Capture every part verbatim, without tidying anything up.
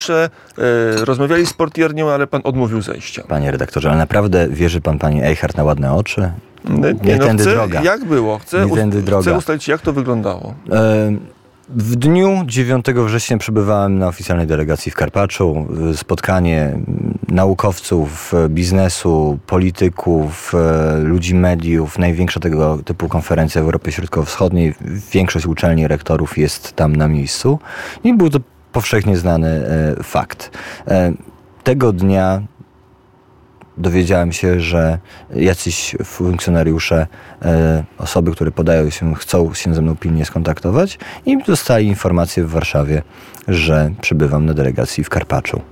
e, rozmawiali z portiernią, ale pan odmówił zejścia. Panie redaktorze, ale naprawdę wierzy pan pani Eichhardt na ładne oczy? Nie, nie no, tędy chcę, droga. Jak było? Chcę, nie tędy ust- droga. chcę ustalić, jak to wyglądało. E, w dniu dziewiątego września przebywałem na oficjalnej delegacji w Karpaczu. Spotkanie naukowców, biznesu, polityków, ludzi mediów. Największa tego typu konferencja w Europie Środkowo-Wschodniej. Większość uczelni, rektorów jest tam na miejscu. I był to powszechnie znany e, fakt. E, tego dnia dowiedziałem się, że jacyś funkcjonariusze, e, osoby, które podają się, chcą się ze mną pilnie skontaktować i dostali informację w Warszawie, że przybywam na delegacji w Karpaczu.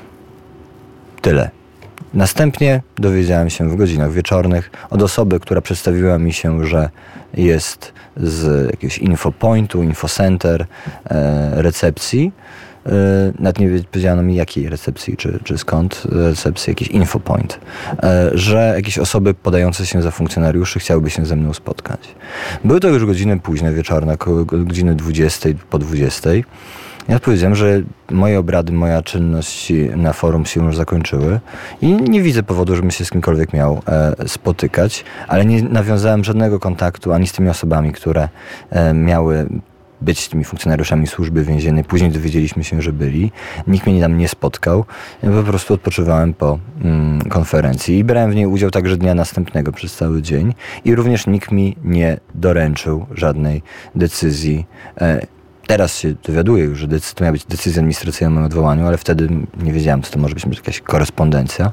Tyle. Następnie dowiedziałem się w godzinach wieczornych od osoby, która przedstawiła mi się, że jest z jakiegoś infopointu, infocenter, e, recepcji. Nawet nie powiedziano mi jakiej recepcji, czy, czy skąd recepcji, jakiś infopoint, że jakieś osoby podające się za funkcjonariuszy chciałyby się ze mną spotkać. Były to już godziny późne, wieczorne, około godziny dwudziestej, po dwudziestej. Ja odpowiedziałem, że moje obrady, moja czynność na forum się już zakończyły i nie widzę powodu, żebym się z kimkolwiek miał e, spotykać, ale nie nawiązałem żadnego kontaktu ani z tymi osobami, które e, miały być tymi funkcjonariuszami służby więziennej. Później dowiedzieliśmy się, że byli. Nikt mnie tam nie spotkał. Ja po prostu odpoczywałem po mm, konferencji i brałem w niej udział także dnia następnego przez cały dzień. I również nikt mi nie doręczył żadnej decyzji. E, teraz się dowiaduję już, że decy- to miała być decyzja administracyjna o moim odwołaniu, ale wtedy nie wiedziałem, co to może być, jakaś korespondencja.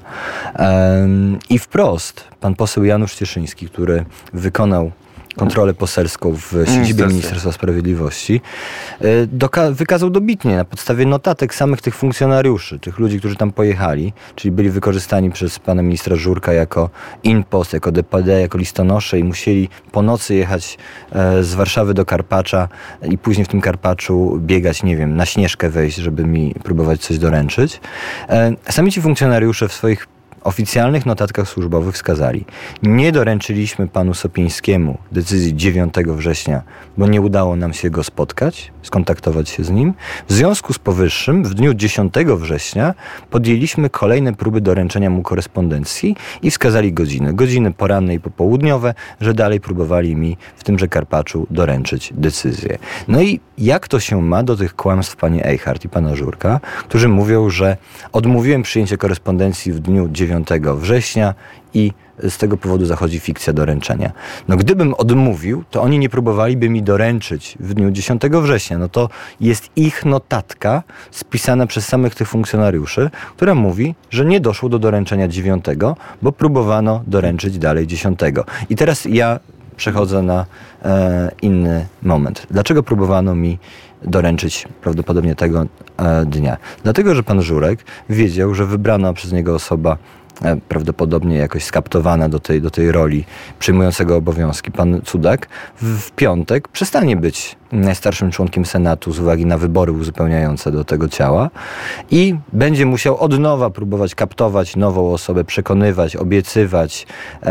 E, I wprost pan poseł Janusz Cieszyński, który wykonał kontrolę poselską w siedzibie Ministerstwa Sprawiedliwości, doka- wykazał dobitnie na podstawie notatek samych tych funkcjonariuszy, tych ludzi, którzy tam pojechali, czyli byli wykorzystani przez pana ministra Żurka jako inpost, jako D P D, jako listonosze i musieli po nocy jechać e, z Warszawy do Karpacza i później w tym Karpaczu biegać, nie wiem, na Śnieżkę wejść, żeby mi próbować coś doręczyć. E, sami ci funkcjonariusze w swoich oficjalnych notatkach służbowych wskazali: nie doręczyliśmy panu Sopińskiemu decyzji dziewiątego września, bo nie udało nam się go spotkać, skontaktować się z nim. W związku z powyższym w dniu dziesiątego września podjęliśmy kolejne próby doręczenia mu korespondencji i wskazali godziny. Godziny poranne i popołudniowe, że dalej próbowali mi w tymże Karpaczu doręczyć decyzję. No i jak to się ma do tych kłamstw pani Eichhardt i pana Żurka, którzy mówią, że odmówiłem przyjęcia korespondencji w dniu dziewiątego września i z tego powodu zachodzi fikcja doręczenia. No gdybym odmówił, to oni nie próbowaliby mi doręczyć w dniu dziesiątego września. No to jest ich notatka spisana przez samych tych funkcjonariuszy, która mówi, że nie doszło do doręczenia dziewiątego, bo próbowano doręczyć dalej dziesiątego. I teraz ja przechodzę na e, inny moment. Dlaczego próbowano mi doręczyć prawdopodobnie tego e, dnia? Dlatego, że pan Żurek wiedział, że wybrana przez niego osoba e, prawdopodobnie jakoś skaptowana do tej, do tej roli przyjmującego obowiązki, pan Cudak, w, w piątek przestanie być najstarszym członkiem Senatu z uwagi na wybory uzupełniające do tego ciała i będzie musiał od nowa próbować kaptować nową osobę, przekonywać, obiecywać,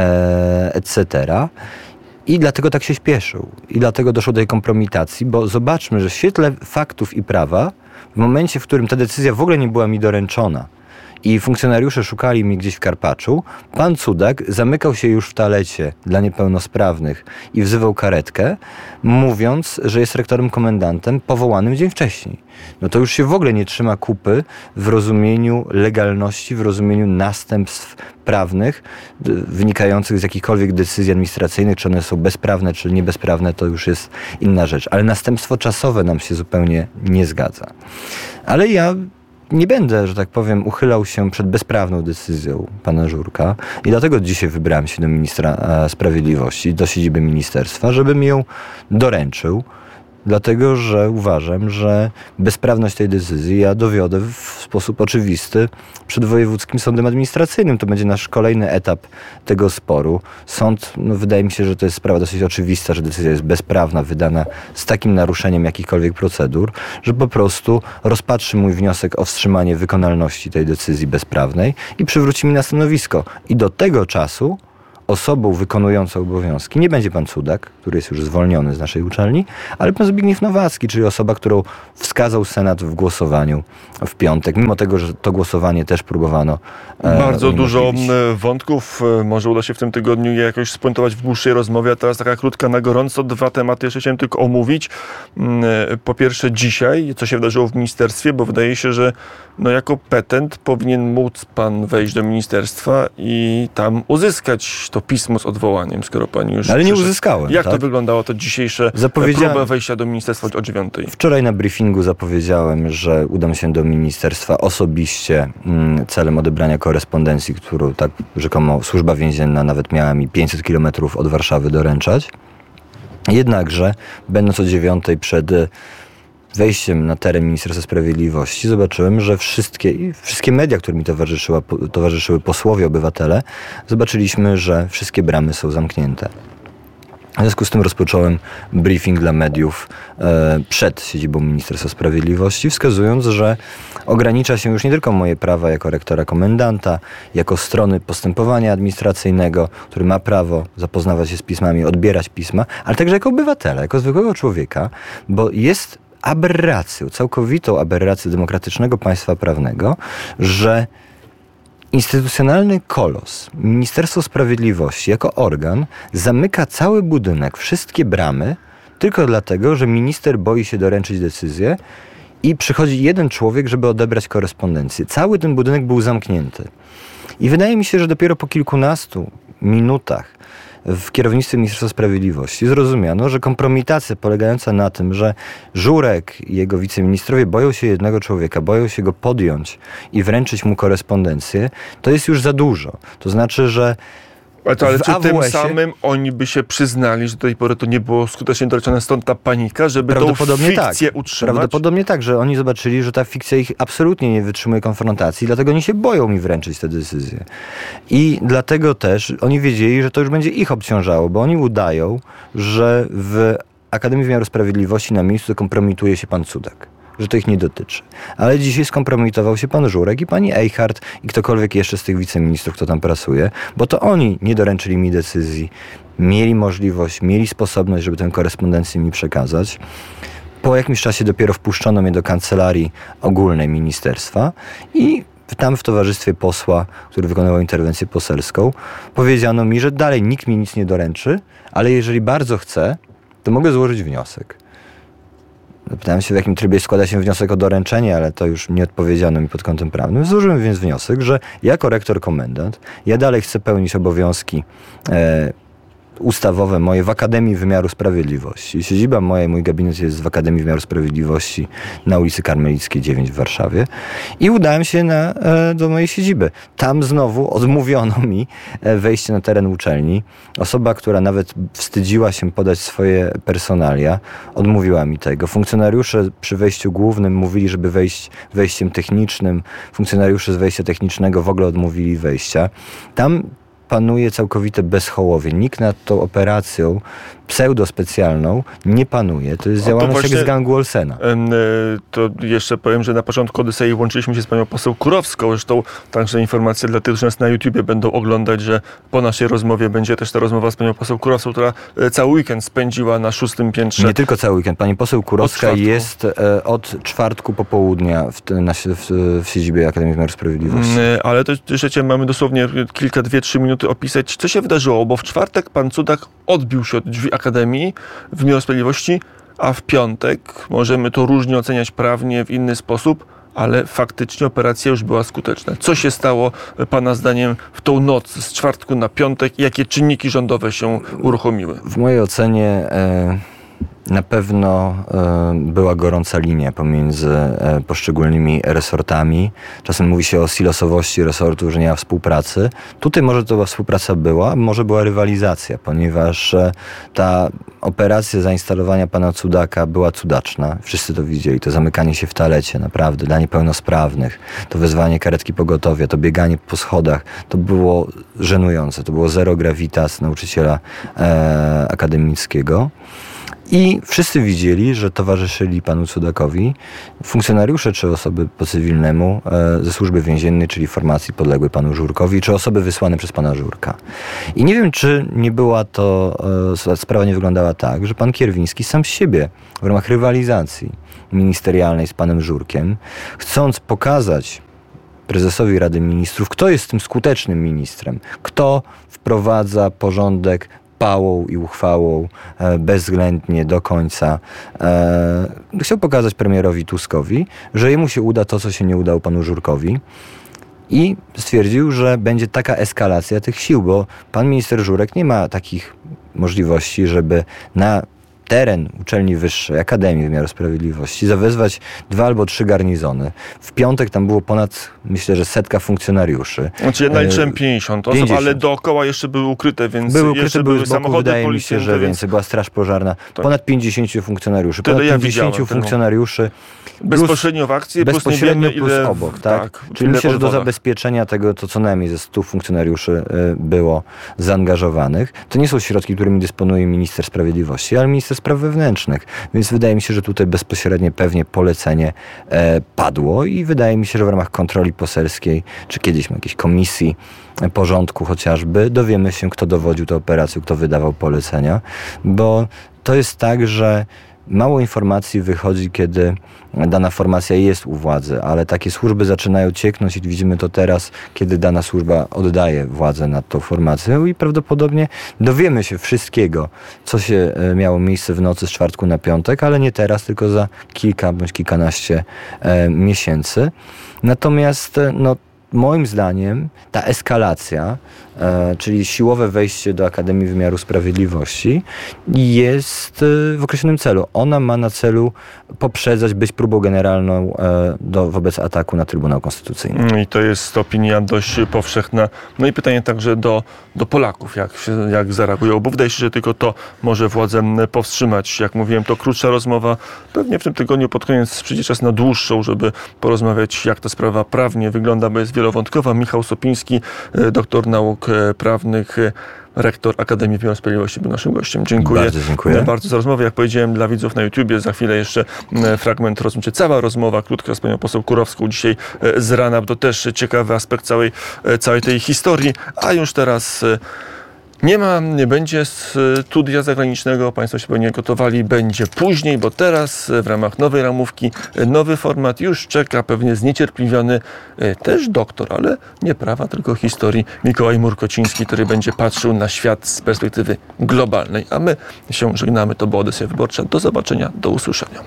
e, et cetera. I dlatego tak się śpieszył. I dlatego doszło do tej kompromitacji, bo zobaczmy, że w świetle faktów i prawa, w momencie, w którym ta decyzja w ogóle nie była mi doręczona i funkcjonariusze szukali mnie gdzieś w Karpaczu, pan Cudak zamykał się już w toalecie dla niepełnosprawnych i wzywał karetkę, mówiąc, że jest rektorem komendantem powołanym dzień wcześniej. No to już się w ogóle nie trzyma kupy w rozumieniu legalności, w rozumieniu następstw prawnych wynikających z jakichkolwiek decyzji administracyjnych, czy one są bezprawne, czy niebezprawne, to już jest inna rzecz. Ale następstwo czasowe nam się zupełnie nie zgadza. Ale ja nie będę, że tak powiem, uchylał się przed bezprawną decyzją pana Żurka i dlatego dzisiaj wybrałem się do ministra sprawiedliwości, do siedziby ministerstwa, żeby mi ją doręczył. Dlatego, że uważam, że bezprawność tej decyzji ja dowiodę w sposób oczywisty przed Wojewódzkim Sądem Administracyjnym. To będzie nasz kolejny etap tego sporu. Sąd, no wydaje mi się, że to jest sprawa dosyć oczywista, że decyzja jest bezprawna, wydana z takim naruszeniem jakichkolwiek procedur, że po prostu rozpatrzy mój wniosek o wstrzymanie wykonalności tej decyzji bezprawnej i przywróci mi na stanowisko. I do tego czasu osobą wykonującą obowiązki nie będzie pan Cudak, który który jest już zwolniony z naszej uczelni, ale pan Zbigniew Nowacki, czyli osoba, którą wskazał Senat w głosowaniu w piątek, mimo tego, że to głosowanie też próbowano e, Bardzo dużo wątków. Może uda się w tym tygodniu je jakoś spuentować w dłuższej rozmowie, a teraz taka krótka na gorąco. Dwa tematy jeszcze chciałem tylko omówić. Po pierwsze dzisiaj, co się wydarzyło w ministerstwie, bo wydaje się, że no jako petent powinien móc pan wejść do ministerstwa i tam uzyskać to pismo z odwołaniem, skoro pan już... Ale nie przyszedł. uzyskałem. Jak tak? to wyglądało, to dzisiejsze Zapowiedziałem... próba wejścia do ministerstwa o dziewiątej? Wczoraj na briefingu zapowiedziałem, że udam się do ministerstwa osobiście mm, celem odebrania korespondencji, którą tak rzekomo służba więzienna nawet miała mi pięćset kilometrów od Warszawy doręczać. Jednakże, będąc o dziewiątej przed wejściem na teren Ministerstwa Sprawiedliwości, zobaczyłem, że wszystkie, wszystkie media, które mi towarzyszyły, towarzyszyły posłowie, obywatele, zobaczyliśmy, że wszystkie bramy są zamknięte. W związku z tym rozpocząłem briefing dla mediów e, przed siedzibą Ministerstwa Sprawiedliwości, wskazując, że ogranicza się już nie tylko moje prawa jako rektora komendanta, jako strony postępowania administracyjnego, który ma prawo zapoznawać się z pismami, odbierać pisma, ale także jako obywatela, jako zwykłego człowieka, bo jest aberracją, całkowitą aberracją demokratycznego państwa prawnego, że instytucjonalny kolos, Ministerstwo Sprawiedliwości jako organ zamyka cały budynek, wszystkie bramy, tylko dlatego, że minister boi się doręczyć decyzję i przychodzi jeden człowiek, żeby odebrać korespondencję. Cały ten budynek był zamknięty. I wydaje mi się, że dopiero po kilkunastu minutach w kierownictwie Ministerstwa Sprawiedliwości zrozumiano, że kompromitacja polegająca na tym, że Żurek i jego wiceministrowie boją się jednego człowieka, boją się go podjąć i wręczyć mu korespondencję, to jest już za dużo. To znaczy, że Ale, to, ale czy A W S ie tym samym oni by się przyznali, że do tej pory to nie było skutecznie doręczone, stąd ta panika, żeby tą fikcję tak. utrzymać? Prawdopodobnie tak, że oni zobaczyli, że ta fikcja ich absolutnie nie wytrzymuje konfrontacji, dlatego oni się boją mi wręczyć te decyzje. I dlatego też oni wiedzieli, że to już będzie ich obciążało, bo oni udają, że w Akademii Wymiaru Sprawiedliwości na miejscu kompromituje się pan Cudak, że to ich nie dotyczy. Ale dzisiaj skompromitował się pan Żurek i pani Eichhardt i ktokolwiek jeszcze z tych wiceministrów, kto tam pracuje, bo to oni nie doręczyli mi decyzji. Mieli możliwość, mieli sposobność, żeby tę korespondencję mi przekazać. Po jakimś czasie dopiero wpuszczono mnie do kancelarii ogólnej ministerstwa i tam w towarzystwie posła, który wykonywał interwencję poselską, powiedziano mi, że dalej nikt mi nic nie doręczy, ale jeżeli bardzo chcę, to mogę złożyć wniosek. Zapytałem się, w jakim trybie składa się wniosek o doręczenie, ale to już nie odpowiedziano mi pod kątem prawnym. Złożyłem więc wniosek, że jako rektor komendant ja dalej chcę pełnić obowiązki e, ustawowe moje w Akademii Wymiaru Sprawiedliwości. Siedziba moja i mój gabinet jest w Akademii Wymiaru Sprawiedliwości na ulicy Karmelickiej dziewięć w Warszawie i udałem się na, e, do mojej siedziby. Tam znowu odmówiono mi e, wejście na teren uczelni. Osoba, która nawet wstydziła się podać swoje personalia, odmówiła mi tego. Funkcjonariusze przy wejściu głównym mówili, żeby wejść wejściem technicznym. Funkcjonariusze z wejścia technicznego w ogóle odmówili wejścia. Tam panuje całkowite bezhołowie. Nikt nad tą operacją pseudospecjalną nie panuje. To jest działalność jak z gangu Olsena. To jeszcze powiem, że na początku Odysei łączyliśmy się z panią poseł Kurowską. Zresztą także informacje dla tych, którzy nas na YouTubie będą oglądać, że po naszej rozmowie będzie też ta rozmowa z panią poseł Kurowską, która cały weekend spędziła na szóstym piętrze. Nie tylko cały weekend. Pani poseł Kurowska jest e, od czwartku popołudnia w, na, w, w siedzibie Akademii Wymiaru Sprawiedliwości. Ale to jeszcze mamy dosłownie kilka, dwie, trzy minuty opisać, co się wydarzyło, bo w czwartek pan Cudak odbił się od drzwi Akademii Wymiaru Sprawiedliwości, a w piątek możemy to różnie oceniać prawnie, w inny sposób, ale faktycznie operacja już była skuteczna. Co się stało pana zdaniem w tą noc z czwartku na piątek? Jakie czynniki rządowe się uruchomiły? W mojej ocenie e, na pewno e, była gorąca linia pomiędzy e, poszczególnymi resortami. Czasem mówi się o silosowości resortu, że nie ma współpracy. Tutaj może to współpraca była, może była rywalizacja, ponieważ e, ta operacja zainstalowania pana Cudaka była cudaczna. Wszyscy to widzieli. To zamykanie się w toalecie, naprawdę, dla niepełnosprawnych. To wezwanie karetki pogotowia, to bieganie po schodach. To było żenujące. To było zero gravitas nauczyciela e, akademickiego. I wszyscy widzieli, że towarzyszyli panu Cudakowi funkcjonariusze czy osoby po cywilnemu e, ze służby więziennej, czyli formacji podległej panu Żurkowi, czy osoby wysłane przez pana Żurka. I nie wiem, czy nie była to, e, sprawa nie wyglądała tak, że pan Kierwiński sam z siebie w ramach rywalizacji ministerialnej z panem Żurkiem, chcąc pokazać prezesowi Rady Ministrów, kto jest tym skutecznym ministrem, kto wprowadza porządek pałą i uchwałą e, bezwzględnie do końca. E, chciał pokazać premierowi Tuskowi, że jemu się uda to, co się nie udało panu Żurkowi. I stwierdził, że będzie taka eskalacja tych sił, bo pan minister Żurek nie ma takich możliwości, żeby na teren uczelni wyższej, Akademii Wymiaru Sprawiedliwości, zawezwać dwa albo trzy garnizony. W piątek tam było ponad, myślę, że setka funkcjonariuszy. Znaczy ja naliczyłem pięćdziesiąt osób, pięćdziesiąt. Ale dookoła jeszcze były ukryte, więc były ukryte, jeszcze były były z boku, samochody wydaje mi się, że więc... więcej. Była straż pożarna. Tak. Ponad pięćdziesięciu funkcjonariuszy. Tyle ponad ja pięćdziesięciu funkcjonariuszy. Bezpośrednio w akcji, bezpośrednio plus, plus ile... obok, tak? tak Czyli myślę, że do zabezpieczenia tego to co najmniej ze stu funkcjonariuszy było zaangażowanych. To nie są środki, którymi dysponuje minister sprawiedliwości, ale minister spraw wewnętrznych. Więc wydaje mi się, że tutaj bezpośrednie pewnie polecenie e, padło i wydaje mi się, że w ramach kontroli poselskiej, czy kiedyś jakiejś komisji porządku chociażby, dowiemy się, kto dowodził tę operację, kto wydawał polecenia, bo to jest tak, że mało informacji wychodzi, kiedy dana formacja jest u władzy, ale takie służby zaczynają cieknąć i widzimy to teraz, kiedy dana służba oddaje władzę nad tą formacją i prawdopodobnie dowiemy się wszystkiego, co się miało miejsce w nocy z czwartku na piątek, ale nie teraz, tylko za kilka bądź kilkanaście e, miesięcy. Natomiast no, moim zdaniem ta eskalacja, e, czyli siłowe wejście do Akademii Wymiaru Sprawiedliwości jest e, w określonym celu. Ona ma na celu poprzedzać, być próbą generalną e, do, wobec ataku na Trybunał Konstytucyjny. I to jest opinia dość powszechna. No i pytanie także do, do Polaków, jak, się, jak zareagują, bo wydaje się, że tylko to może władzę powstrzymać. Jak mówiłem, to krótsza rozmowa. Pewnie w tym tygodniu pod koniec przyjdzie czas na dłuższą, żeby porozmawiać, jak ta sprawa prawnie wygląda, bo jest wielowątkowa. Michał Sopiński, doktor nauk prawnych, rektor Akademii Wymiaru Sprawiedliwości, był naszym gościem. Dziękuję. Bardzo dziękuję. Bardzo za rozmowę. Jak powiedziałem dla widzów na YouTubie, za chwilę jeszcze fragment rozmowy, cała rozmowa krótka z panią poseł Kurowską dzisiaj z rana, bo to też ciekawy aspekt całej, całej tej historii. A już teraz nie ma, nie będzie studia zagranicznego, państwo się pewnie gotowali, będzie później, bo teraz w ramach nowej ramówki, nowy format już czeka pewnie zniecierpliwiony też doktor, ale nie prawa, tylko historii, Mikołaj Murkociński, który będzie patrzył na świat z perspektywy globalnej. A my się żegnamy, to była Odyseja Wyborcza. Do zobaczenia, do usłyszenia.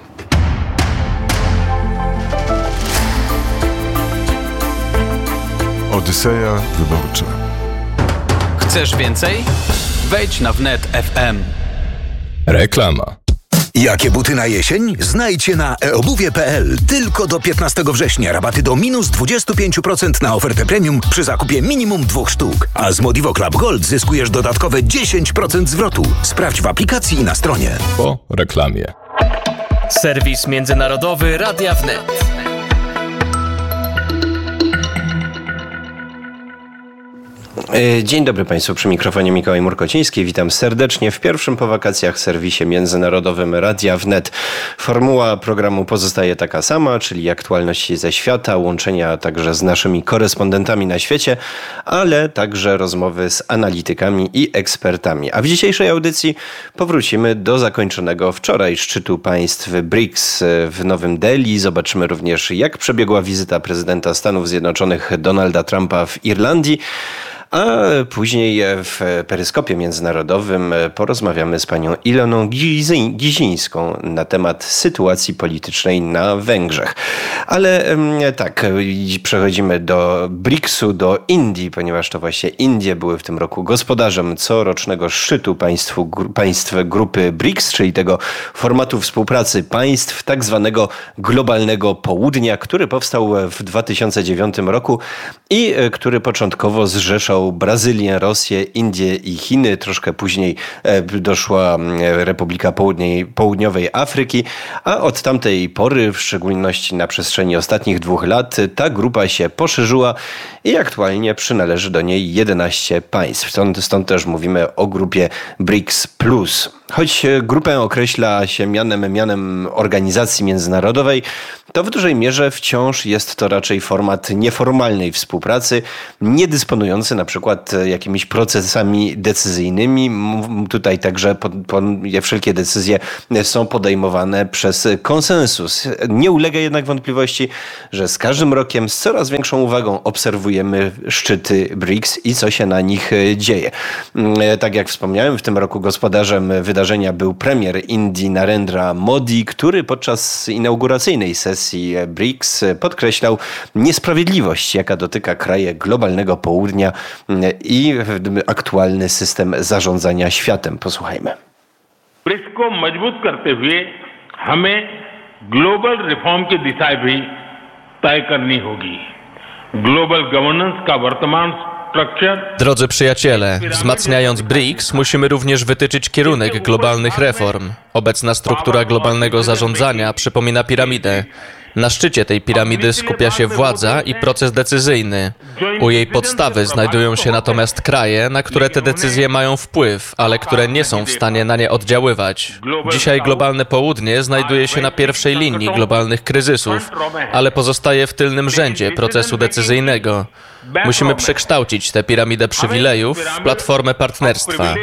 Odyseja Wyborcza. Chcesz więcej? Wejdź na wnet kropka ef em. Reklama. Jakie buty na jesień? Znajdź je na e obuwie kropka pe el. Tylko do piętnastego września rabaty do minus dwadzieścia pięć procent na ofertę premium przy zakupie minimum dwóch sztuk. A z Modivo Club Gold zyskujesz dodatkowe dziesięć procent zwrotu. Sprawdź w aplikacji i na stronie. Po reklamie. Serwis międzynarodowy Radia Wnet. Dzień dobry Państwu, przy mikrofonie Mikołaj Murkociński. Witam serdecznie w pierwszym po wakacjach serwisie międzynarodowym Radia Wnet. Formuła programu pozostaje taka sama, czyli aktualności ze świata, łączenia także z naszymi korespondentami na świecie, ale także rozmowy z analitykami i ekspertami. A w dzisiejszej audycji powrócimy do zakończonego wczoraj szczytu państw B R I C S w Nowym Delhi. Zobaczymy również, jak przebiegła wizyta prezydenta Stanów Zjednoczonych Donalda Trumpa w Irlandii. A później w peryskopie międzynarodowym porozmawiamy z panią Iloną Gizińską na temat sytuacji politycznej na Węgrzech. Ale tak, przechodzimy do B R I C S-u, do Indii, ponieważ to właśnie Indie były w tym roku gospodarzem corocznego szczytu państwu, państw grupy B R I C S, czyli tego formatu współpracy państw tak zwanego globalnego południa, który powstał w dwa tysiące dziewiątym roku i który początkowo zrzeszał Brazylię, Rosję, Indie i Chiny. Troszkę później doszła Republika Południej, Południowej Afryki, a od tamtej pory, w szczególności na przestrzeni ostatnich dwóch lat, ta grupa się poszerzyła i aktualnie przynależy do niej jedenaście państw. Stąd, stąd też mówimy o grupie B R I C S plus. Choć grupę określa się mianem, mianem organizacji międzynarodowej, to w dużej mierze wciąż jest to raczej format nieformalnej współpracy, nie dysponujący na przykład jakimiś procesami decyzyjnymi. Tutaj także po, po, wszelkie decyzje są podejmowane przez konsensus. Nie ulega jednak wątpliwości, że z każdym rokiem z coraz większą uwagą obserwujemy szczyty B R I C S i co się na nich dzieje. Tak jak wspomniałem, w tym roku gospodarzem wydarzenia był premier Indii Narendra Modi, który podczas inauguracyjnej sesji B R I C S podkreślał niesprawiedliwość, jaka dotyka kraje globalnego południa i aktualny system zarządzania światem. Posłuchajmy. B R I C S को मजबूत करते हुए हमें global reform की दिशा भी तय करनी होगी. ग्लोबल गवर्नेंस का वर्तमान Drodzy przyjaciele, wzmacniając B R I C S musimy również wytyczyć kierunek globalnych reform. Obecna struktura globalnego zarządzania przypomina piramidę. Na szczycie tej piramidy skupia się władza i proces decyzyjny. U jej podstawy znajdują się natomiast kraje, na które te decyzje mają wpływ, ale które nie są w stanie na nie oddziaływać. Dzisiaj globalne południe znajduje się na pierwszej linii globalnych kryzysów, ale pozostaje w tylnym rzędzie procesu decyzyjnego. Musimy przekształcić tę piramidę przywilejów w platformę partnerstwa.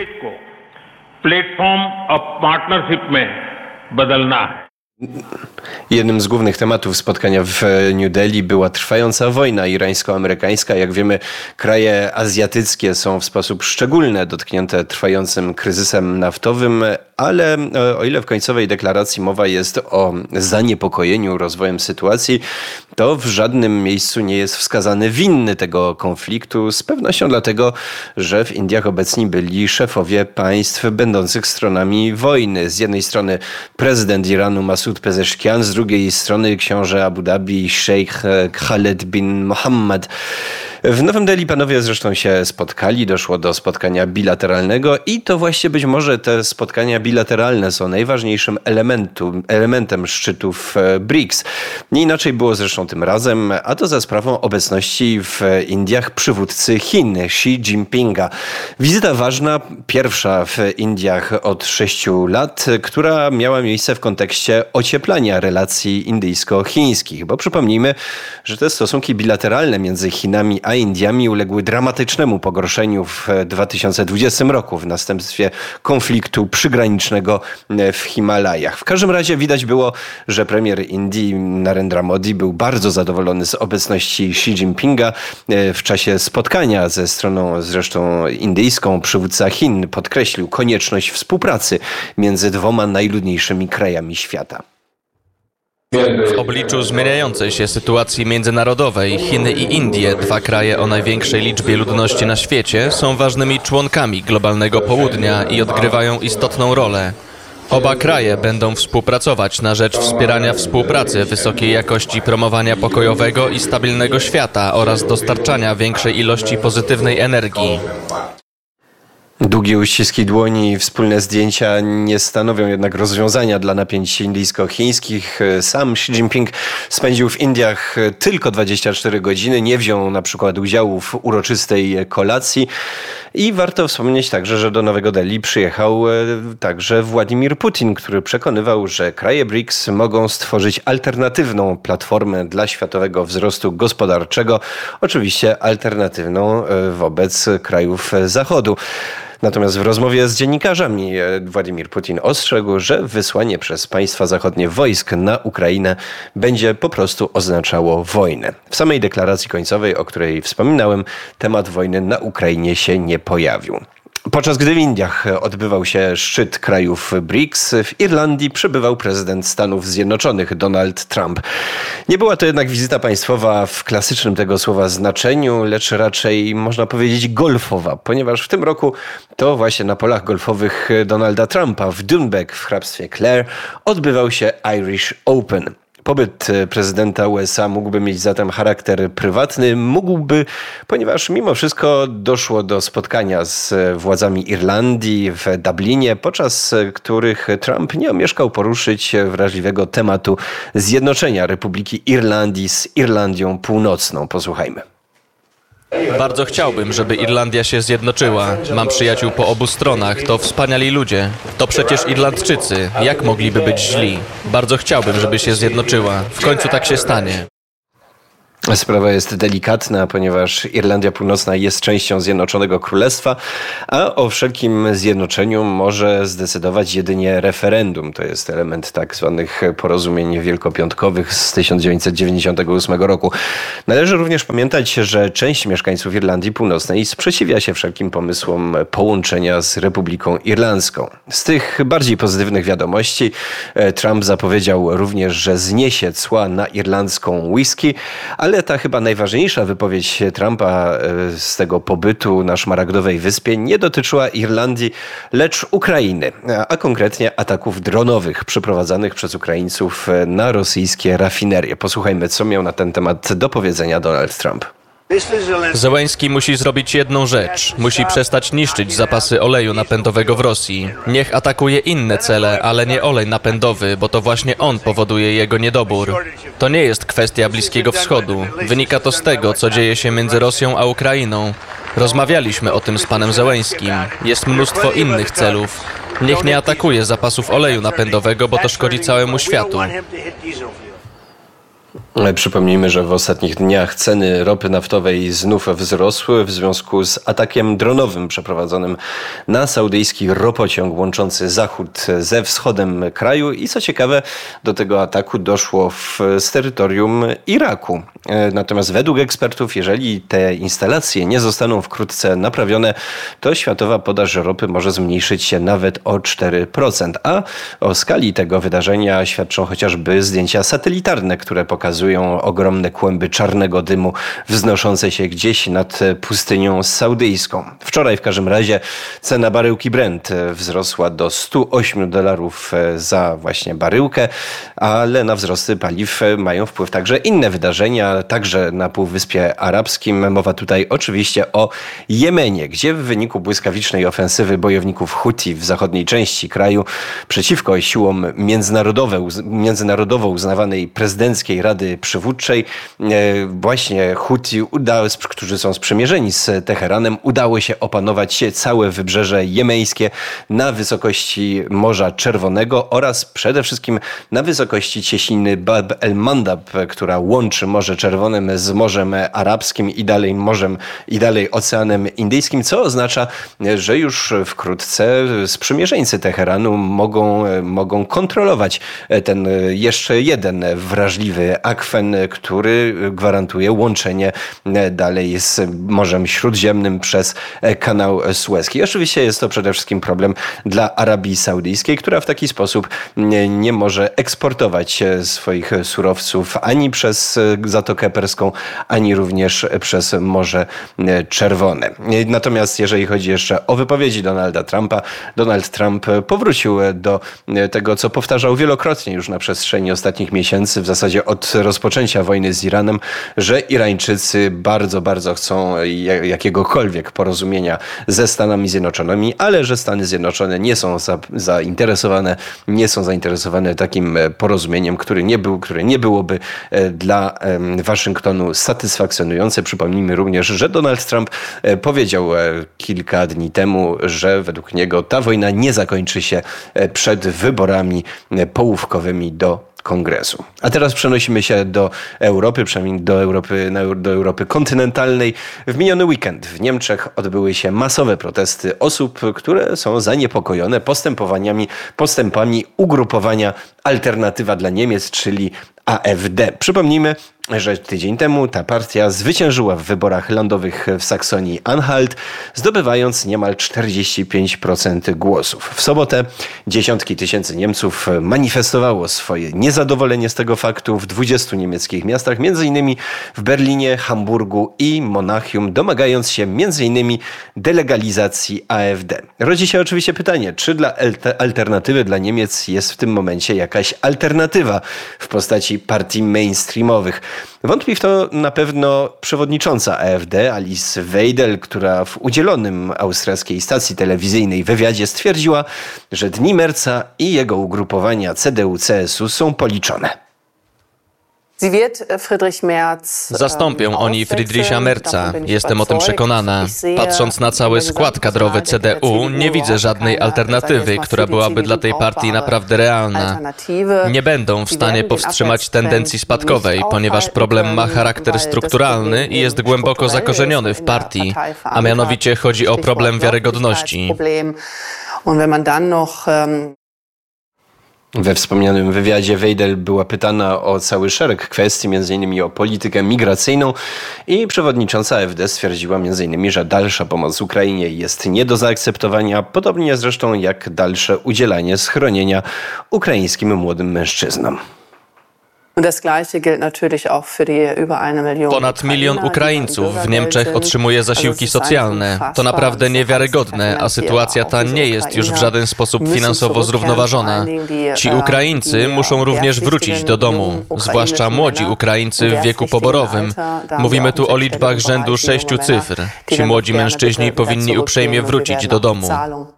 Jednym z głównych tematów spotkania w New Delhi była trwająca wojna irańsko-amerykańska. Jak wiemy, kraje azjatyckie są w sposób szczególny dotknięte trwającym kryzysem naftowym, ale o ile w końcowej deklaracji mowa jest o zaniepokojeniu rozwojem sytuacji, to w żadnym miejscu nie jest wskazany winny tego konfliktu. Z pewnością dlatego, że w Indiach obecni byli szefowie państw będących stronami wojny. Z jednej strony prezydent Iranu Masud Pezeshkian, z drugiej strony książę Abu Dhabi Sheikh Khaled bin Mohammed. W Nowym Delhi panowie zresztą się spotkali, doszło do spotkania bilateralnego i to właśnie być może te spotkania bilateralne są najważniejszym elementu, elementem szczytów B R I C S. Nie inaczej było zresztą tym razem, a to za sprawą obecności w Indiach przywódcy Chin, Xi Jinpinga. Wizyta ważna, pierwsza w Indiach od sześciu lat, która miała miejsce w kontekście ocieplania relacji indyjsko-chińskich, bo przypomnijmy, że te stosunki bilateralne między Chinami a Indiami uległy dramatycznemu pogorszeniu w dwa tysiące dwudziestym roku w następstwie konfliktu przygranicznego w Himalajach. W każdym razie widać było, że premier Indii Narendra Modi był bardzo zadowolony z obecności Xi Jinpinga w czasie spotkania ze stroną zresztą indyjską. Przywódca Chin podkreślił konieczność współpracy między dwoma najludniejszymi krajami świata. W obliczu zmieniającej się sytuacji międzynarodowej Chiny i Indie, dwa kraje o największej liczbie ludności na świecie, są ważnymi członkami globalnego południa i odgrywają istotną rolę. Oba kraje będą współpracować na rzecz wspierania współpracy wysokiej jakości, promowania pokojowego i stabilnego świata oraz dostarczania większej ilości pozytywnej energii. Długie uściski dłoni i wspólne zdjęcia nie stanowią jednak rozwiązania dla napięć indyjsko-chińskich. Sam Xi Jinping spędził w Indiach tylko dwadzieścia cztery godziny, nie wziął na przykład udziału w uroczystej kolacji. I warto wspomnieć także, że do Nowego Delhi przyjechał także Władimir Putin, który przekonywał, że kraje B R I C S mogą stworzyć alternatywną platformę dla światowego wzrostu gospodarczego, oczywiście alternatywną wobec krajów Zachodu. Natomiast w rozmowie z dziennikarzami Władimir Putin ostrzegł, że wysłanie przez państwa zachodnie wojsk na Ukrainę będzie po prostu oznaczało wojnę. W samej deklaracji końcowej, o której wspominałem, temat wojny na Ukrainie się nie pojawił. Podczas gdy w Indiach odbywał się szczyt krajów B R I C S, w Irlandii przebywał prezydent Stanów Zjednoczonych Donald Trump. Nie była to jednak wizyta państwowa w klasycznym tego słowa znaczeniu, lecz raczej można powiedzieć golfowa, ponieważ w tym roku to właśnie na polach golfowych Donalda Trumpa w Doonbeck w hrabstwie Clare odbywał się Irish Open. Pobyt prezydenta U S A mógłby mieć zatem charakter prywatny, mógłby, ponieważ mimo wszystko doszło do spotkania z władzami Irlandii w Dublinie, podczas których Trump nie omieszkał poruszyć wrażliwego tematu zjednoczenia Republiki Irlandii z Irlandią Północną. Posłuchajmy. Bardzo chciałbym, żeby Irlandia się zjednoczyła. Mam przyjaciół po obu stronach, to wspaniali ludzie. To przecież Irlandczycy, jak mogliby być źli? Bardzo chciałbym, żeby się zjednoczyła. W końcu tak się stanie. Sprawa jest delikatna, ponieważ Irlandia Północna jest częścią Zjednoczonego Królestwa, a o wszelkim zjednoczeniu może zdecydować jedynie referendum. To jest element tak zwanych porozumień wielkopiątkowych z tysiąc dziewięćset dziewięćdziesiątego ósmego roku. Należy również pamiętać, że część mieszkańców Irlandii Północnej sprzeciwia się wszelkim pomysłom połączenia z Republiką Irlandzką. Z tych bardziej pozytywnych wiadomości Trump zapowiedział również, że zniesie cła na irlandzką whisky, ale ta chyba najważniejsza wypowiedź Trumpa z tego pobytu na Szmaragdowej Wyspie nie dotyczyła Irlandii, lecz Ukrainy, a konkretnie ataków dronowych przeprowadzanych przez Ukraińców na rosyjskie rafinerie. Posłuchajmy, co miał na ten temat do powiedzenia Donald Trump. Zełenski musi zrobić jedną rzecz. Musi przestać niszczyć zapasy oleju napędowego w Rosji. Niech atakuje inne cele, ale nie olej napędowy, bo to właśnie on powoduje jego niedobór. To nie jest kwestia Bliskiego Wschodu. Wynika to z tego, co dzieje się między Rosją a Ukrainą. Rozmawialiśmy o tym z panem Zełenskim. Jest mnóstwo innych celów. Niech nie atakuje zapasów oleju napędowego, bo to szkodzi całemu światu. Przypomnijmy, że w ostatnich dniach ceny ropy naftowej znów wzrosły w związku z atakiem dronowym przeprowadzonym na saudyjski ropociąg łączący zachód ze wschodem kraju i co ciekawe, do tego ataku doszło w, z terytorium Iraku. Natomiast według ekspertów, jeżeli te instalacje nie zostaną wkrótce naprawione, to światowa podaż ropy może zmniejszyć się nawet o cztery procent. A o skali tego wydarzenia świadczą chociażby zdjęcia satelitarne, które pokazują ogromne kłęby czarnego dymu wznoszące się gdzieś nad pustynią saudyjską. Wczoraj w każdym razie cena baryłki Brent wzrosła do stu ośmiu dolarów za właśnie baryłkę, ale na wzrosty paliw mają wpływ także inne wydarzenia, także na Półwyspie Arabskim. Mowa tutaj oczywiście o Jemenie, gdzie w wyniku błyskawicznej ofensywy bojowników Huti w zachodniej części kraju przeciwko siłom międzynarodowe, międzynarodowo uznawanej prezydenckiej Rady Przywódczej, właśnie Huti, którzy są sprzymierzeni z Teheranem, udało się opanować całe wybrzeże jemeńskie na wysokości Morza Czerwonego oraz przede wszystkim na wysokości cieśniny Bab el-Mandab, która łączy Morze Czerwone z Morzem Arabskim i dalej morzem i dalej Oceanem Indyjskim, co oznacza, że już wkrótce sprzymierzeńcy Teheranu mogą, mogą kontrolować ten jeszcze jeden wrażliwy akwen, który gwarantuje łączenie dalej z Morzem Śródziemnym przez kanał Suezki. Oczywiście jest to przede wszystkim problem dla Arabii Saudyjskiej, która w taki sposób nie, nie może eksportować swoich surowców ani przez Zatokę Perską, ani również przez Morze Czerwone. Natomiast jeżeli chodzi jeszcze o wypowiedzi Donalda Trumpa, Donald Trump powrócił do tego, co powtarzał wielokrotnie już na przestrzeni ostatnich miesięcy, w zasadzie od rozpoczęcia wojny z Iranem, że Irańczycy bardzo, bardzo chcą jakiegokolwiek porozumienia ze Stanami Zjednoczonymi, ale że Stany Zjednoczone nie są za, zainteresowane, nie są zainteresowane takim porozumieniem, które nie, był, które nie byłoby dla Waszyngtonu satysfakcjonujące. Przypomnijmy również, że Donald Trump powiedział kilka dni temu, że według niego ta wojna nie zakończy się przed wyborami połówkowymi do Kongresu. A teraz przenosimy się do Europy, przynajmniej do Europy, do Europy kontynentalnej. W miniony weekend w Niemczech odbyły się masowe protesty osób, które są zaniepokojone postępowaniami, postępami ugrupowania Alternatywa dla Niemiec, czyli A F D. Przypomnijmy, że tydzień temu ta partia zwyciężyła w wyborach lądowych w Saksonii-Anhalt, zdobywając niemal czterdzieści pięć procent głosów. W sobotę dziesiątki tysięcy Niemców manifestowało swoje niezadowolenie z tego faktu w dwudziestu niemieckich miastach, między innymi w Berlinie, Hamburgu i Monachium, domagając się między innymi delegalizacji A F D. Rodzi się oczywiście pytanie, czy dla Alternatywy dla Niemiec jest w tym momencie jakaś alternatywa w postaci partii mainstreamowych. Wątpi w to na pewno przewodnicząca A F D Alice Weidel, która w udzielonym austriackiej stacji telewizyjnej wywiadzie stwierdziła, że dni Merca i jego ugrupowania C D U C S U są policzone. Zastąpią oni Friedricha Merza. Jestem o tym przekonana. Patrząc na cały skład kadrowy C D U, nie widzę żadnej alternatywy, która byłaby dla tej partii naprawdę realna. Nie będą w stanie powstrzymać tendencji spadkowej, ponieważ problem ma charakter strukturalny i jest głęboko zakorzeniony w partii, a mianowicie chodzi o problem wiarygodności. We wspomnianym wywiadzie Weidel była pytana o cały szereg kwestii, między innymi o politykę migracyjną i przewodnicząca A F D stwierdziła między innymi, że dalsza pomoc Ukrainie jest nie do zaakceptowania, podobnie zresztą jak dalsze udzielanie schronienia ukraińskim młodym mężczyznom. Ponad milion Ukraińców w Niemczech otrzymuje zasiłki socjalne. To naprawdę niewiarygodne, a sytuacja ta nie jest już w żaden sposób finansowo zrównoważona. Ci Ukraińcy muszą również wrócić do domu, zwłaszcza młodzi Ukraińcy w wieku poborowym. Mówimy tu o liczbach rzędu sześciu cyfr. Ci młodzi mężczyźni powinni uprzejmie wrócić do domu.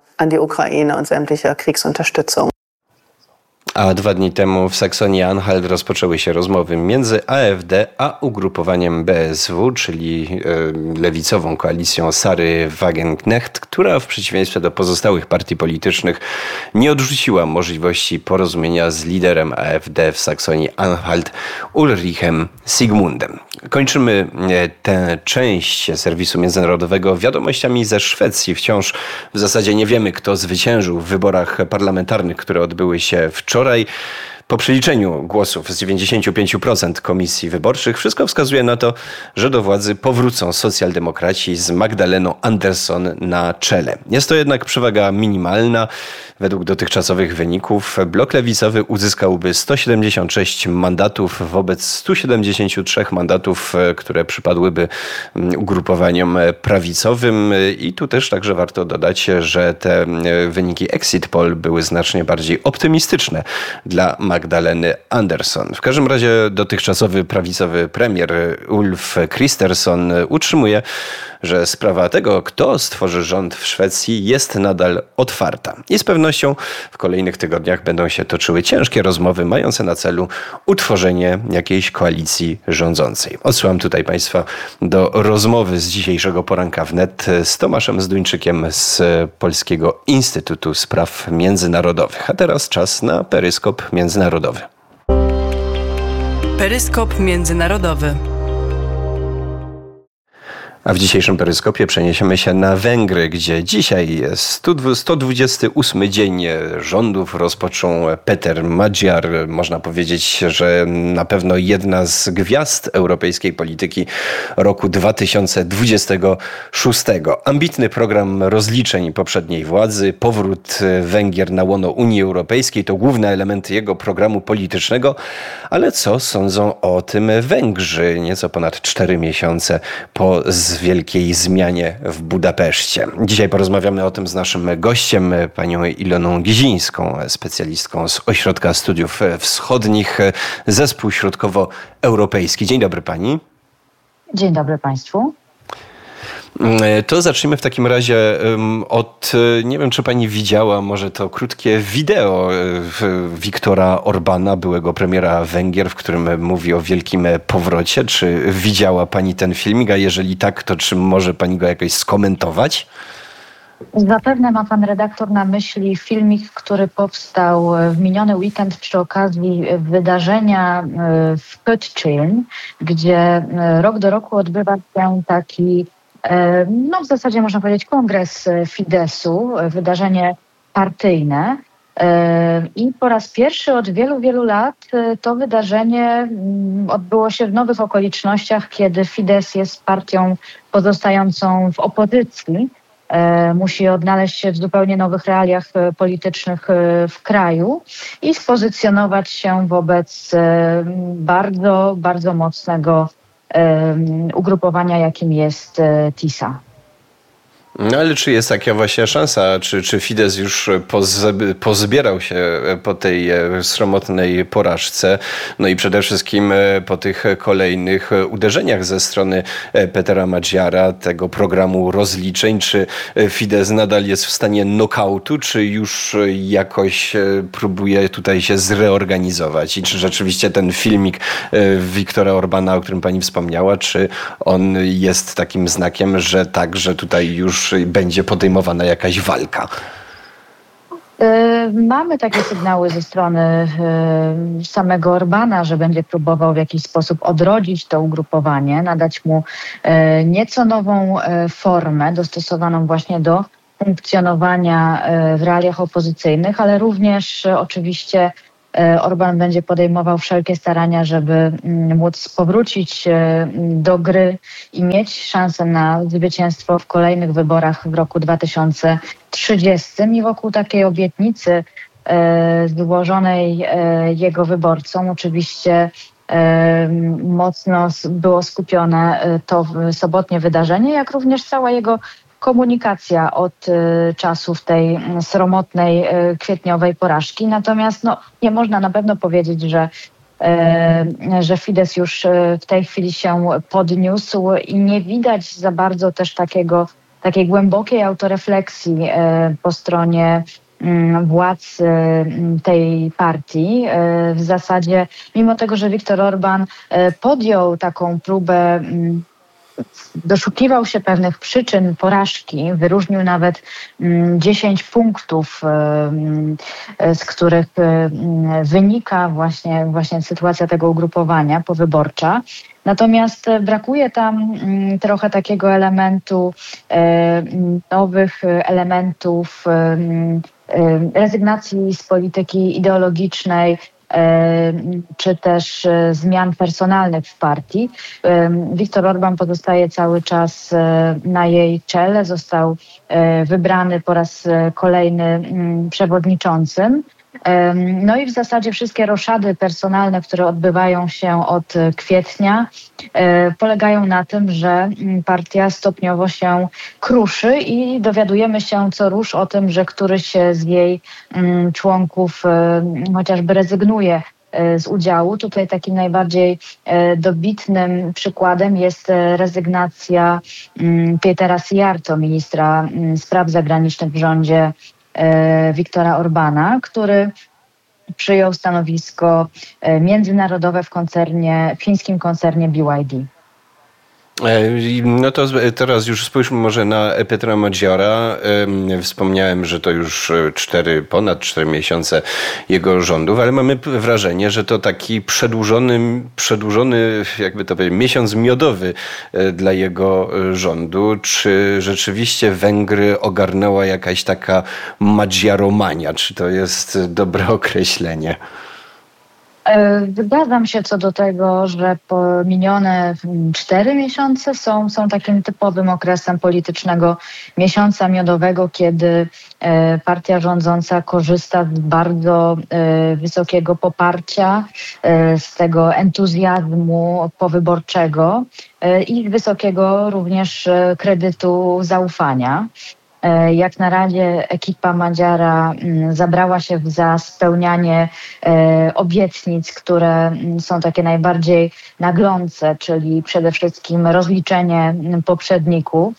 A dwa dni temu w Saksonii-Anhalt rozpoczęły się rozmowy między A F D a ugrupowaniem B S W, czyli e, lewicową koalicją Sary Wagenknecht, która w przeciwieństwie do pozostałych partii politycznych nie odrzuciła możliwości porozumienia z liderem A F D w Saksonii-Anhalt Ulrichem Sigmundem. Kończymy tę część serwisu międzynarodowego wiadomościami ze Szwecji. Wciąż w zasadzie nie wiemy, kto zwyciężył w wyborach parlamentarnych, które odbyły się wczoraj. Po przeliczeniu głosów z dziewięćdziesiąt pięć procent komisji wyborczych wszystko wskazuje na to, że do władzy powrócą socjaldemokraci z Magdaleną Andersson na czele. Jest to jednak przewaga minimalna. Według dotychczasowych wyników blok lewicowy uzyskałby sto siedemdziesiąt sześć mandatów wobec stu siedemdziesięciu trzech mandatów, które przypadłyby ugrupowaniom prawicowym. I tu też także warto dodać, że te wyniki exit poll były znacznie bardziej optymistyczne dla Magdaleny Andersson. W każdym razie dotychczasowy prawicowy premier Ulf Kristersson utrzymuje, że sprawa tego, kto stworzy rząd w Szwecji, jest nadal otwarta. I z pewnością w kolejnych tygodniach będą się toczyły ciężkie rozmowy mające na celu utworzenie jakiejś koalicji rządzącej. Odsyłam tutaj Państwa do rozmowy z dzisiejszego poranka wnet z Tomaszem Zduńczykiem z Polskiego Instytutu Spraw Międzynarodowych. A teraz czas na peryskop międzynarodowy. Peryskop międzynarodowy. A w dzisiejszym peryskopie przeniesiemy się na Węgry, gdzie dzisiaj jest sto dwudziesty ósmy dzień rządów. Rozpoczął Peter Magyar. Można powiedzieć, że na pewno jedna z gwiazd europejskiej polityki roku dwa tysiące dwudziestego szóstego. Ambitny program rozliczeń poprzedniej władzy, powrót Węgier na łono Unii Europejskiej to główne elementy jego programu politycznego. Ale co sądzą o tym Węgrzy nieco ponad cztery miesiące po z wielkiej zmianie w Budapeszcie? Dzisiaj porozmawiamy o tym z naszym gościem, panią Iloną Gizińską, specjalistką z Ośrodka Studiów Wschodnich, Zespół Środkowoeuropejski. Dzień dobry pani. Dzień dobry państwu. To zacznijmy w takim razie od, nie wiem czy pani widziała może to krótkie wideo Viktora Orbana, byłego premiera Węgier, w którym mówi o wielkim powrocie. Czy widziała pani ten filmik, a jeżeli tak, to czy może pani go jakoś skomentować? Zapewne ma pan redaktor na myśli filmik, który powstał w miniony weekend przy okazji wydarzenia w Kötschiln, gdzie rok do roku odbywa się taki, no w zasadzie można powiedzieć, kongres Fidesu, wydarzenie partyjne. I po raz pierwszy od wielu, wielu lat to wydarzenie odbyło się w nowych okolicznościach, kiedy Fidesz jest partią pozostającą w opozycji. Musi odnaleźć się w zupełnie nowych realiach politycznych w kraju i spozycjonować się wobec bardzo, bardzo mocnego ugrupowania, jakim jest TISA. No ale czy jest taka właśnie szansa, czy, czy Fidesz już poz, pozbierał się po tej sromotnej porażce, no i przede wszystkim po tych kolejnych uderzeniach ze strony Petera Madziara, tego programu rozliczeń, czy Fidesz nadal jest w stanie nokautu, czy już jakoś próbuje tutaj się zreorganizować i czy rzeczywiście ten filmik Viktora Orbana, o którym pani wspomniała, czy on jest takim znakiem, że tak, że tutaj już będzie podejmowana jakaś walka? Mamy takie sygnały ze strony samego Orbana, że będzie próbował w jakiś sposób odrodzić to ugrupowanie, nadać mu nieco nową formę, dostosowaną właśnie do funkcjonowania w realiach opozycyjnych, ale również oczywiście Orban będzie podejmował wszelkie starania, żeby móc powrócić do gry i mieć szansę na zwycięstwo w kolejnych wyborach w roku dwa tysiące trzydziestym. I wokół takiej obietnicy złożonej jego wyborcom oczywiście mocno było skupione to sobotnie wydarzenie, jak również cała jego komunikacja od y, czasów tej sromotnej y, kwietniowej porażki. Natomiast no, nie można na pewno powiedzieć, że, y, że Fidesz już y, w tej chwili się podniósł i nie widać za bardzo też takiego, takiej głębokiej autorefleksji y, po stronie y, władz y, tej partii. Y, w zasadzie, mimo tego, że Viktor Orban y, podjął taką próbę y, doszukiwał się pewnych przyczyn porażki, wyróżnił nawet dziesięć punktów, z których wynika właśnie, właśnie sytuacja tego ugrupowania powyborcza. Natomiast brakuje tam trochę takiego elementu, nowych elementów rezygnacji z polityki ideologicznej, czy też zmian personalnych w partii. Viktor Orban pozostaje cały czas na jej czele. Został wybrany po raz kolejny przewodniczącym. No i w zasadzie wszystkie roszady personalne, które odbywają się od kwietnia, polegają na tym, że partia stopniowo się kruszy i dowiadujemy się co rusz o tym, że któryś z jej członków chociażby rezygnuje z udziału. Tutaj takim najbardziej dobitnym przykładem jest rezygnacja Pietera Szijjarto, ministra spraw zagranicznych w rządzie Viktora Orbana, który przyjął stanowisko międzynarodowe w koncernie, w chińskim koncernie B Y D. No to teraz już spójrzmy może na Petra Madziara. Wspomniałem, że to już cztery, ponad cztery miesiące jego rządów, ale mamy wrażenie, że to taki przedłużony, przedłużony jakby to powiedzieć, miesiąc miodowy dla jego rządu. Czy rzeczywiście Węgry ogarnęła jakaś taka madziaromania? Czy to jest dobre określenie? Zgadzam się co do tego, że minione cztery miesiące są, są takim typowym okresem politycznego miesiąca miodowego, kiedy partia rządząca korzysta z bardzo wysokiego poparcia, z tego entuzjazmu powyborczego i wysokiego również kredytu zaufania. Jak na razie ekipa Madziara zabrała się za spełnianie obietnic, które są takie najbardziej naglące, czyli przede wszystkim rozliczenie poprzedników,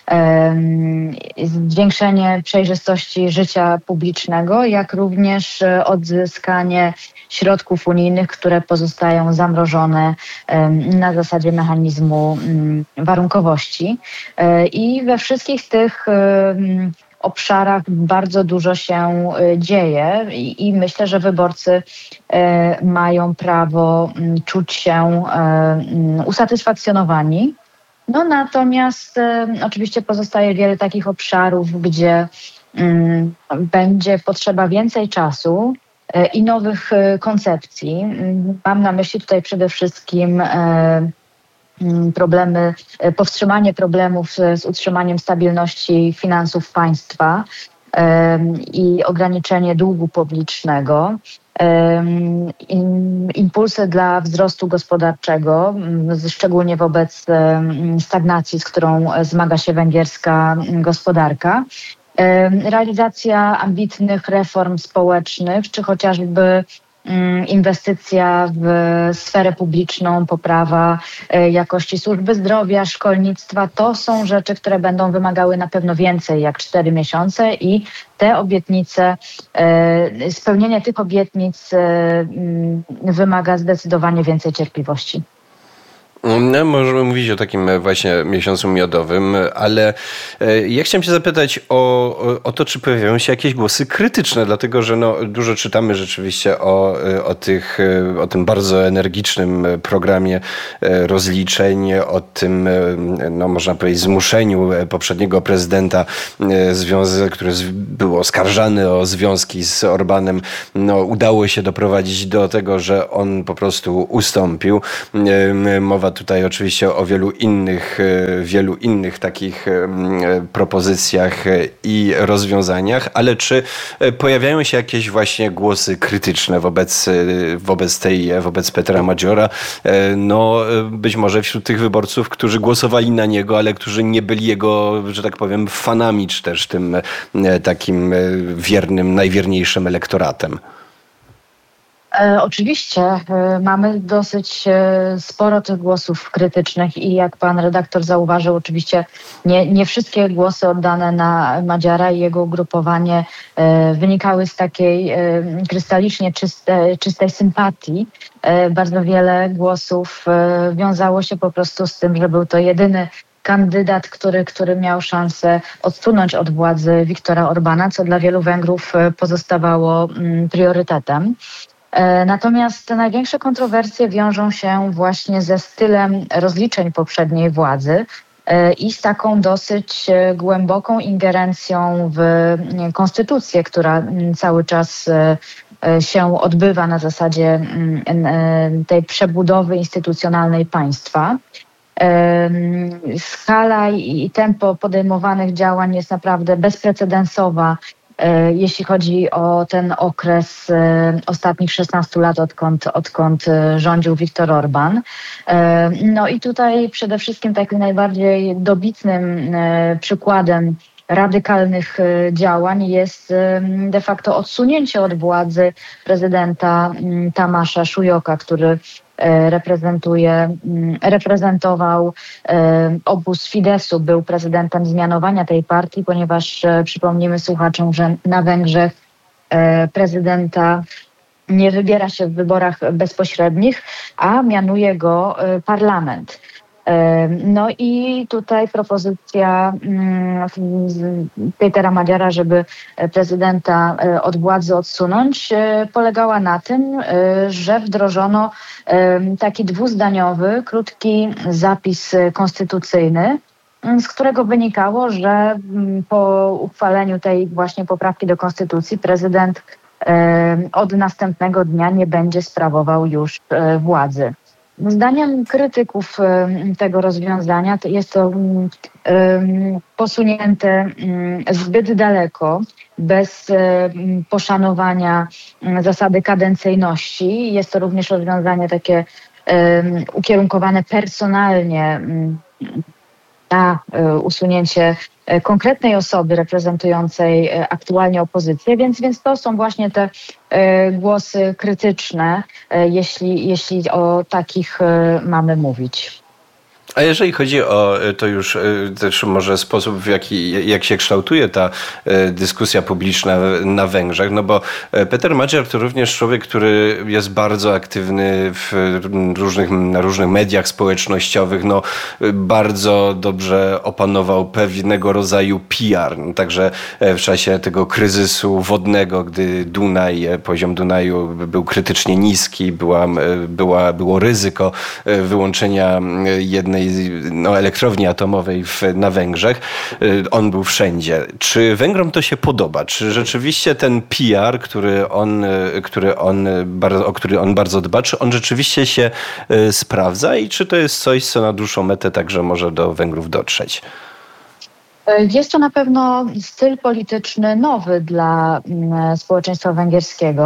zwiększenie przejrzystości życia publicznego, jak również odzyskanie środków unijnych, które pozostają zamrożone na zasadzie mechanizmu warunkowości. I we wszystkich tych obszarach bardzo dużo się dzieje i myślę, że wyborcy mają prawo czuć się usatysfakcjonowani. No natomiast e, oczywiście pozostaje wiele takich obszarów, gdzie mm, będzie potrzeba więcej czasu e, i nowych e, koncepcji. Mam na myśli tutaj przede wszystkim e, problemy, e, powstrzymanie problemów z, z utrzymaniem stabilności finansów państwa e, i ograniczenie długu publicznego. impulsy dla wzrostu gospodarczego, szczególnie wobec stagnacji, z którą zmaga się węgierska gospodarka. Realizacja ambitnych reform społecznych, czy chociażby inwestycja w sferę publiczną, poprawa jakości służby zdrowia, szkolnictwa, to są rzeczy, które będą wymagały na pewno więcej jak cztery miesiące i te obietnice, spełnienie tych obietnic wymaga zdecydowanie więcej cierpliwości. No, możemy mówić o takim właśnie miesiącu miodowym, ale ja chciałem cię zapytać o, o to, czy pojawiają się jakieś głosy krytyczne, dlatego że no, dużo czytamy rzeczywiście o, o, tych, o tym bardzo energicznym programie rozliczeń, o tym, no, można powiedzieć, zmuszeniu poprzedniego prezydenta, związek, który był oskarżany o związki z Orbánem, no, udało się doprowadzić do tego, że on po prostu ustąpił. Mowa tutaj oczywiście o wielu innych, wielu innych takich propozycjach i rozwiązaniach, ale czy pojawiają się jakieś właśnie głosy krytyczne wobec, wobec tej, wobec Petera Magyora? No, być może wśród tych wyborców, którzy głosowali na niego, ale którzy nie byli jego, że tak powiem, fanami, czy też tym takim wiernym, najwierniejszym elektoratem. E, oczywiście e, mamy dosyć e, sporo tych głosów krytycznych i jak pan redaktor zauważył, oczywiście nie, nie wszystkie głosy oddane na Magyara i jego ugrupowanie e, wynikały z takiej e, krystalicznie czyste, czystej sympatii. E, bardzo wiele głosów e, wiązało się po prostu z tym, że był to jedyny kandydat, który, który miał szansę odsunąć od władzy Viktora Orbána, co dla wielu Węgrów pozostawało mm, priorytetem. Natomiast największe kontrowersje wiążą się właśnie ze stylem rozliczeń poprzedniej władzy i z taką dosyć głęboką ingerencją w konstytucję, która cały czas się odbywa na zasadzie tej przebudowy instytucjonalnej państwa. Skala i tempo podejmowanych działań jest naprawdę bezprecedensowa, jeśli chodzi o ten okres ostatnich szesnastu lat, odkąd, odkąd rządził Viktor Orbán. No i tutaj przede wszystkim takim najbardziej dobitnym przykładem radykalnych działań jest de facto odsunięcie od władzy prezydenta Tamasza Szujoka, który reprezentuje, reprezentował obóz Fideszu, był prezydentem zmianowania tej partii, ponieważ przypomnijmy słuchaczom, że na Węgrzech prezydenta nie wybiera się w wyborach bezpośrednich, a mianuje go parlament. No i tutaj propozycja Petera Magyara, żeby prezydenta od władzy odsunąć, polegała na tym, że wdrożono taki dwuzdaniowy, krótki zapis konstytucyjny, z którego wynikało, że po uchwaleniu tej właśnie poprawki do konstytucji prezydent od następnego dnia nie będzie sprawował już władzy. Zdaniem krytyków tego rozwiązania jest to posunięte zbyt daleko, bez poszanowania zasady kadencyjności. Jest to również rozwiązanie takie ukierunkowane personalnie na usunięcie konkretnej osoby reprezentującej aktualnie opozycję, więc, więc to są właśnie te głosy krytyczne, jeśli, jeśli o takich mamy mówić. A jeżeli chodzi o to już też może sposób, w jaki jak się kształtuje ta dyskusja publiczna na Węgrzech, no bo Peter Magyar to również człowiek, który jest bardzo aktywny w różnych, na różnych mediach społecznościowych, no bardzo dobrze opanował pewnego rodzaju P R. No, także w czasie tego kryzysu wodnego, gdy Dunaj, poziom Dunaju był krytycznie niski, była, była, było ryzyko wyłączenia jednej no, elektrowni atomowej w, na Węgrzech. On był wszędzie. Czy Węgrom to się podoba? Czy rzeczywiście ten P R, który on, który on, o który on bardzo dba, czy on rzeczywiście się sprawdza i czy to jest coś, co na dłuższą metę także może do Węgrów dotrzeć? Jest to na pewno styl polityczny nowy dla społeczeństwa węgierskiego.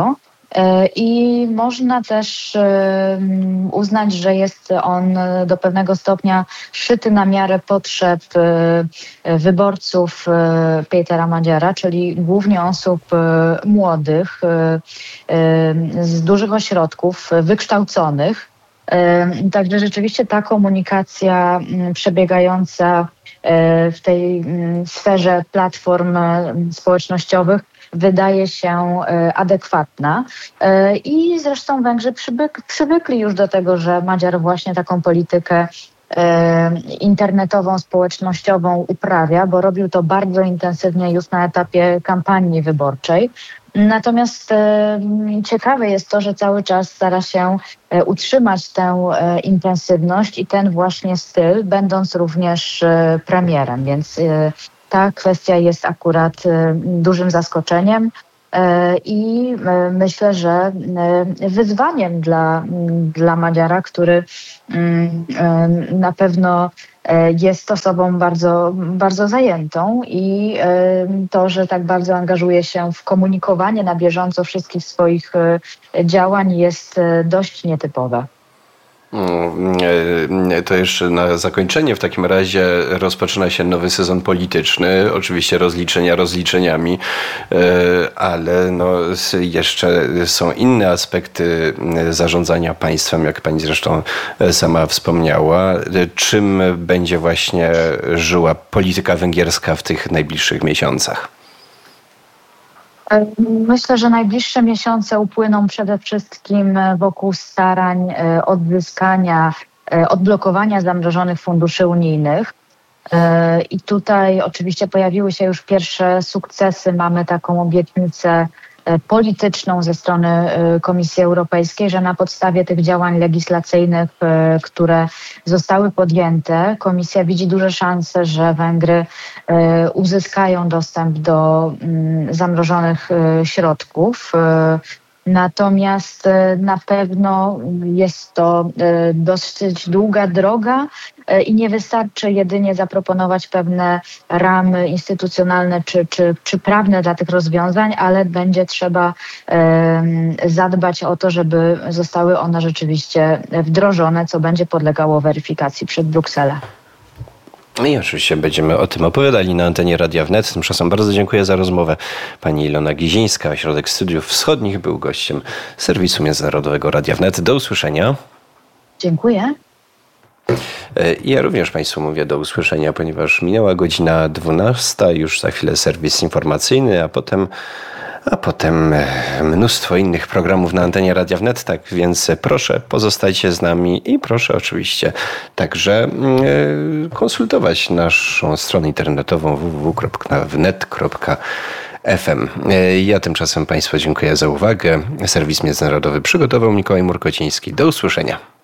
I można też uznać, że jest on do pewnego stopnia szyty na miarę potrzeb wyborców Petera Madziara, czyli głównie osób młodych, z dużych ośrodków, wykształconych. Także rzeczywiście ta komunikacja przebiegająca w tej sferze platform społecznościowych wydaje się adekwatna. I zresztą Węgrzy przybyk, przywykli już do tego, że Magyar właśnie taką politykę internetową, społecznościową uprawia, bo robił to bardzo intensywnie już na etapie kampanii wyborczej. Natomiast e, ciekawe jest to, że cały czas stara się e, utrzymać tę e, intensywność i ten właśnie styl, będąc również e, premierem, więc e, ta kwestia jest akurat e, dużym zaskoczeniem e, i e, myślę, że e, wyzwaniem dla, dla Magyara, który e, na pewno jest osobą bardzo, bardzo zajętą i to, że tak bardzo angażuje się w komunikowanie na bieżąco wszystkich swoich działań, jest dość nietypowe. To jeszcze na zakończenie w takim razie rozpoczyna się nowy sezon polityczny, oczywiście rozliczenia rozliczeniami, ale no jeszcze są inne aspekty zarządzania państwem, jak pani zresztą sama wspomniała. Czym będzie właśnie żyła polityka węgierska w tych najbliższych miesiącach? Myślę, że najbliższe miesiące upłyną przede wszystkim wokół starań odzyskania, odblokowania zamrożonych funduszy unijnych. I tutaj oczywiście pojawiły się już pierwsze sukcesy. Mamy taką obietnicę polityczną ze strony Komisji Europejskiej, że na podstawie tych działań legislacyjnych, które zostały podjęte, Komisja widzi duże szanse, że Węgry uzyskają dostęp do zamrożonych środków. Natomiast na pewno jest to dosyć długa droga i nie wystarczy jedynie zaproponować pewne ramy instytucjonalne czy, czy, czy prawne dla tych rozwiązań, ale będzie trzeba zadbać o to, żeby zostały one rzeczywiście wdrożone, co będzie podlegało weryfikacji przed Brukselą. I oczywiście będziemy o tym opowiadali na antenie Radia Wnet. Tymczasem bardzo dziękuję za rozmowę. Pani Ilona Gizińska, Ośrodek Studiów Wschodnich, był gościem serwisu międzynarodowego Radia Wnet. Do usłyszenia. Dziękuję. Ja również Państwu mówię do usłyszenia, ponieważ minęła godzina dwunasta, już za chwilę serwis informacyjny, a potem A potem mnóstwo innych programów na antenie Radia Wnet, tak więc proszę pozostajcie z nami i proszę oczywiście także konsultować naszą stronę internetową w w w kropka wnet kropka f m. Ja tymczasem Państwu dziękuję za uwagę. Serwis Międzynarodowy przygotował Mikołaj Murkociński. Do usłyszenia.